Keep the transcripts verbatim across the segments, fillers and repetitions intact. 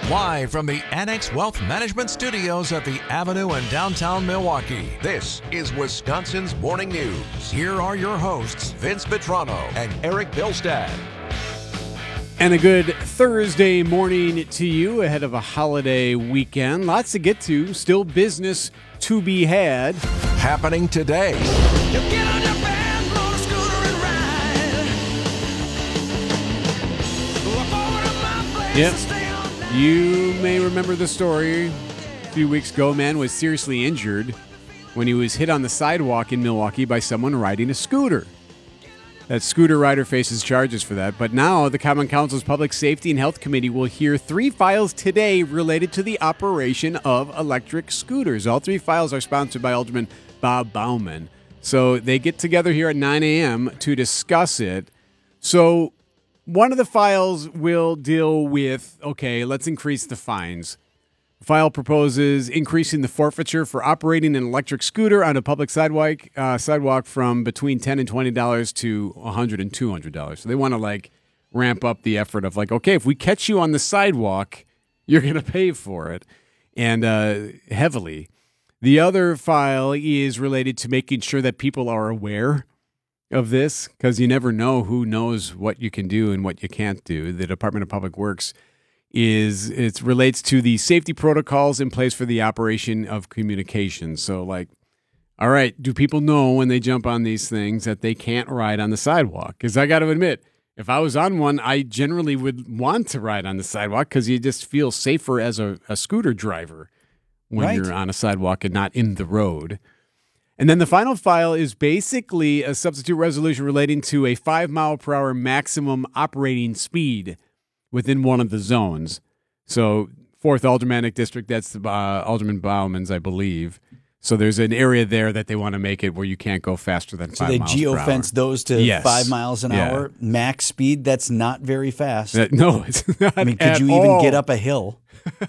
Live from the Annex Wealth Management Studios at the Avenue in downtown Milwaukee, this is Wisconsin's Morning News. Here are your hosts, Vince Petrano and Eric Bilstad. And a good Thursday morning to you ahead of a holiday weekend. Lots to get to. Still business to be had. Happening today. You get on your band, blow the scooter and ride. Walk over to my place Yep. and stay all night. You may remember the story. A few weeks ago, a man was seriously injured when he was hit on the sidewalk in Milwaukee by someone riding a scooter. That scooter rider faces charges for that. But now the Common Council's Public Safety and Health Committee will hear three files today related to the operation of electric scooters. All three files are sponsored by Alderman Bob Bauman. So they get together here at nine a.m. to discuss it. So one of the files will deal with, okay, let's increase the fines. The file proposes increasing the forfeiture for operating an electric scooter on a public sidewalk uh, sidewalk from between ten dollars and twenty dollars to one hundred dollars and two hundred dollars. So they want to like ramp up the effort of like, okay, if we catch you on the sidewalk, you're going to pay for it, and uh, heavily. The other file is related to making sure that people are aware of this, because you never know who knows what you can do and what you can't do. The Department of Public Works is it relates to the safety protocols in place for the operation of communications. So like, all right, do people know when they jump on these things that they can't ride on the sidewalk? Because I got to admit, if I was on one, I generally would want to ride on the sidewalk because you just feel safer as a, a scooter driver when Right. you're on a sidewalk and not in the road. And then the final file is basically a substitute resolution relating to a five mile per hour maximum operating speed within one of the zones. So fourth Aldermanic District, that's uh, Alderman Bauman's, I believe. So there's an area there that they want to make it where you can't go faster than So five they miles per hour. geofence those to Yes. five miles an Yeah. hour max speed. That's not very fast. Uh, no, it's not I mean, could at you even all. get up a hill?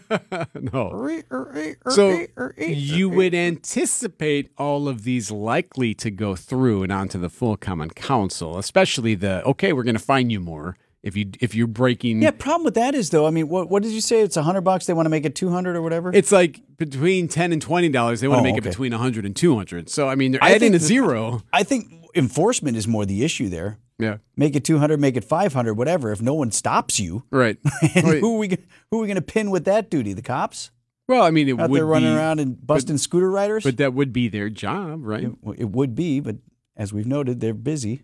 No. So you would anticipate all of these likely to go through and onto the full Common Council, especially the, okay, we're going to fine you more if you if you're breaking. Yeah, problem with that is though, I mean, what what did you say? It's a hundred bucks. They want to make it two hundred or whatever. It's like between ten and twenty dollars. They want Oh, to make okay. it between a hundred and two hundred. So I mean, they're I adding think a the- zero. I think enforcement is more the issue there. Yeah, Make it two hundred, make it five hundred, whatever. If no one stops you, right. and Right. who are we who are we going to pin with that duty? The cops Well, I mean, it out would there running be, around and busting scooter riders. but that would be their job, right? it, it would be, but as we've noted, they're busy.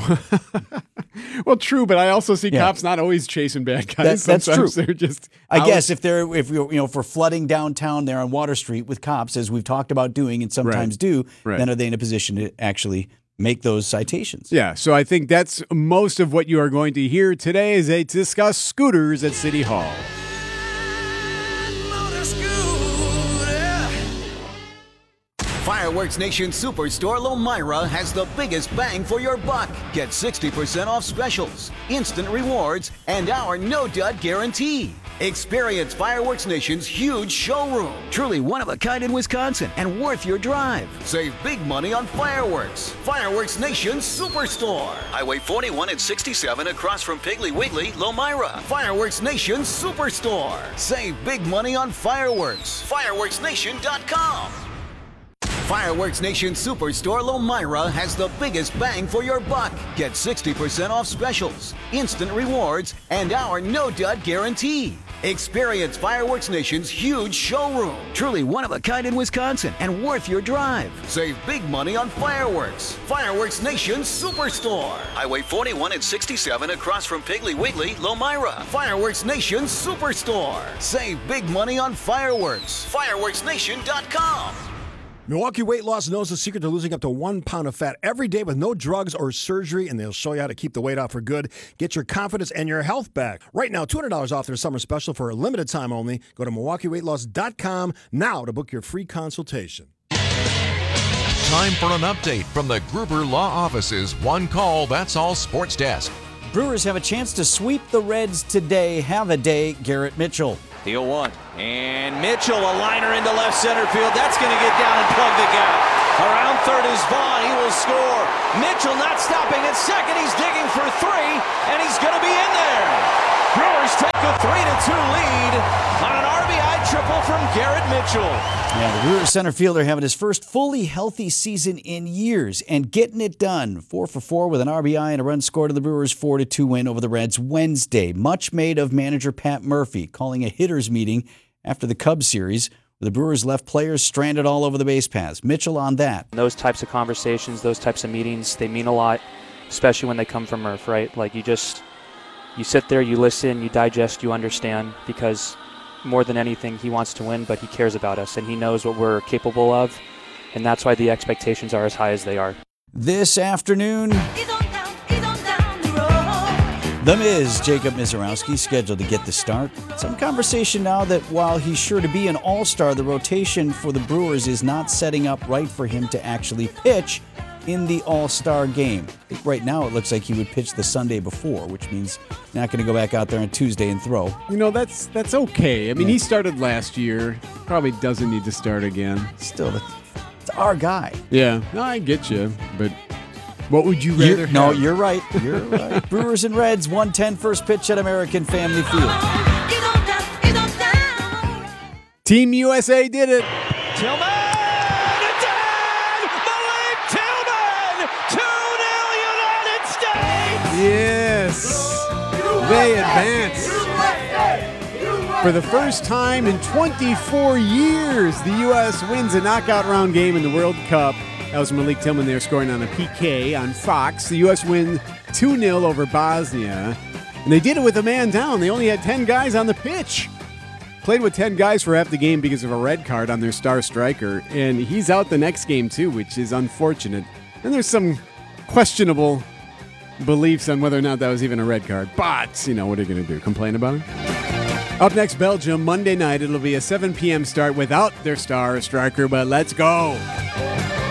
Well, true, but I also see Yeah. cops not always chasing bad guys. That- that's Sometimes true. They're just. I out. guess if they're if you you know for flooding downtown there on Water Street with cops, as we've talked about doing and sometimes Right. do, Right. then are they in a position to actually make those citations? Yeah, so I think that's most of what you are going to hear today as they discuss scooters at City Hall. Motor scooter. Fireworks Nation Superstore Lomira has the biggest bang for your buck. Get sixty percent off specials, instant rewards, and our no-dud guarantee. Experience Fireworks Nation's huge showroom. Truly one of a kind in Wisconsin and worth your drive. Save big money on fireworks. Fireworks Nation Superstore. Highway forty-one and sixty-seven across from Piggly Wiggly, Lomira. Fireworks Nation Superstore. Save big money on fireworks. fireworks nation dot com. Fireworks Nation Superstore Lomira has the biggest bang for your buck. Get sixty percent off specials, instant rewards, and our no-dud guarantee. Experience Fireworks Nation's huge showroom. Truly one of a kind in Wisconsin and worth your drive. Save big money on fireworks. Fireworks Nation Superstore. Highway forty-one and sixty-seven across from Piggly Wiggly, Lomira. Fireworks Nation Superstore. Save big money on fireworks. fireworks nation dot com. Milwaukee Weight Loss knows the secret to losing up to one pound of fat every day with no drugs or surgery, and they'll show you how to keep the weight off for good. Get your confidence and your health back. Right now, two hundred dollars off their summer special for a limited time only. Go to milwaukee weight loss dot com now to book your free consultation. Time for an update from the Gruber Law Office's One Call, That's All Sports Desk. Brewers have a chance to sweep the Reds today. Have a day, Garrett Mitchell. The oh one. And Mitchell, a liner into left center field. That's going to get down and plug the gap. Around third is Vaughn. He will score. Mitchell not stopping at second. He's digging for three, and he's going to be in there. Brewers take a three to two lead on from Garrett Mitchell. Yeah, the Brewers center fielder having his first fully healthy season in years and getting it done. Four for four with an R B I and a run scored in the Brewers' four to two win over the Reds Wednesday. Much made of manager Pat Murphy calling a hitters meeting after the Cubs series. The Brewers left players stranded all over the base paths. Mitchell on that. Those types of conversations, those types of meetings, they mean a lot, especially when they come from Murph, right? Like you just, you sit there, you listen, you digest, you understand, because more than anything, he wants to win, but he cares about us, and he knows what we're capable of, and that's why the expectations are as high as they are. This afternoon, The Miz, Jacob Mizorowski, scheduled to get the start. Some conversation now that while he's sure to be an all-star, the rotation for the Brewers is not setting up right for him to actually pitch in the all-star game. I think right now it looks like he would pitch the Sunday before, which means he's not going to go back out there on Tuesday and throw. You know, that's that's okay. I mean, he started last year. Probably doesn't need to start again. Still, it's our guy. Yeah, no, I get you, but what would you rather You're, have? no, you're right. You're right. Brewers and Reds, one ten first pitch at American Family Field. Team U S A did it. Tillman! It did! Malik Tillman! two nil United States! Yes, they advance. For the first time in twenty-four years, the U S wins a knockout round game in the World Cup. That was Malik Tillman there scoring on a P K on Fox. The U S win two nil over Bosnia. And they did it with a man down. They only had ten guys on the pitch. Played with ten guys for half the game because of a red card on their star striker. And he's out the next game too, which is unfortunate. And there's some questionable beliefs on whether or not that was even a red card. But, you know, what are you going to do? Complain about it? Up next, Belgium, Monday night. It'll be a seven p.m. start without their star striker, but let's go.